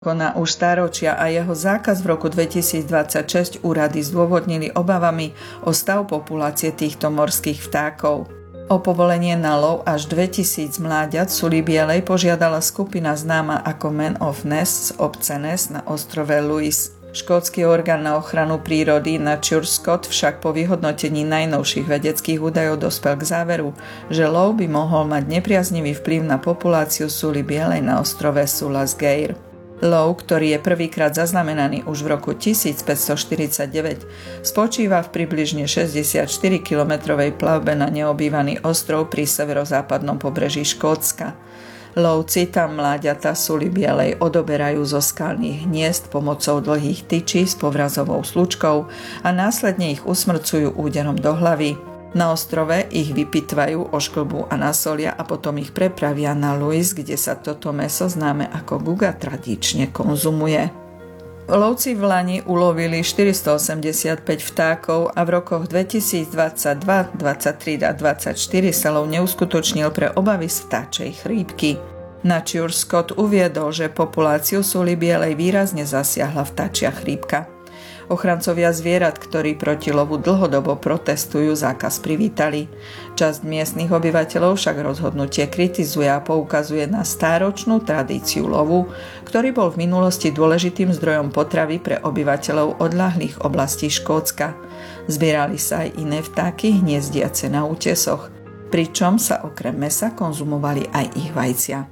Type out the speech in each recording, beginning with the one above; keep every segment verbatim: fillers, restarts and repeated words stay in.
Koná už stáročia a jeho zákaz v roku dvetisícdvadsaťšesť úrady zdôvodnili obavami o stav populácie týchto morských vtákov. O povolenie na lov až dvetisíc mláďat suli bielej požiadala skupina známa ako Men of Ness z obce Ness na ostrove Lewis. Škótsky orgán na ochranu prírody NatureScot však po vyhodnotení najnovších vedeckých údajov dospel k záveru, že lov by mohol mať nepriaznivý vplyv na populáciu suli bielej na ostrove Sulas Gare. Lov, ktorý je prvýkrát zaznamenaný už v roku tisícpäťstoštyridsaťdeväť, spočíva v približne šesťdesiatštyrikilometrovej plavbe na neobývaný ostrov pri severozápadnom pobreží Škótska. Lovci tam mláďata suli bielej odoberajú zo skalných hniezd pomocou dlhých tyčí s povrazovou slučkou a následne ich usmrcujú úderom do hlavy. Na ostrove ich vypitvajú, ošklbú a nasolia a potom ich prepravia na Lewis, kde sa toto mäso známe ako guga tradične konzumuje. Lovci v lani ulovili štyristoosemdesiatpäť vtákov a v rokoch dvetisícdvadsaťdva, dvadsaťtri a dvadsaťštyri sa lov neuskutočnil pre obavy z vtáčej chrípky. NatureScot uviedol, že populáciu suli bielej výrazne zasiahla vtáčia chrípka. Ochrancovia zvierat, ktorí proti lovu dlhodobo protestujú, zákaz privítali. Časť miestnych obyvateľov však rozhodnutie kritizuje a poukazuje na stáročnú tradíciu lovu, ktorý bol v minulosti dôležitým zdrojom potravy pre obyvateľov odľahlých oblastí Škótska. Zbierali sa aj iné vtáky hniezdiace na útesoch, pričom sa okrem mäsa konzumovali aj ich vajcia.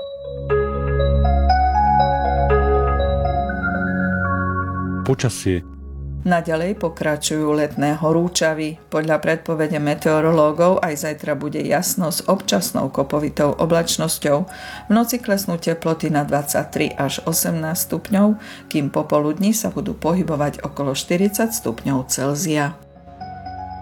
Počasie. Naďalej pokračujú letné horúčavy. Podľa predpovede meteorológov aj zajtra bude jasno s občasnou kopovitou oblačnosťou. V noci klesnú teploty na dvadsaťtri až osemnásť stupňov, kým popoludní sa budú pohybovať okolo štyridsať stupňov Celzia.